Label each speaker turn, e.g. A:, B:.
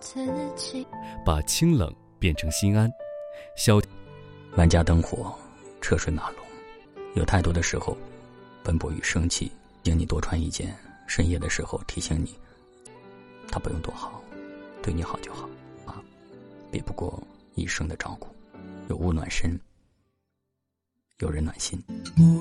A: 把清冷变成心安。
B: 万家灯火，车水马龙，有太多的时候奔波与生气，请你多穿一件，深夜的时候提醒你，他不用多好，对你好就好啊，比不过一生的照顾。有物暖身，有人暖心。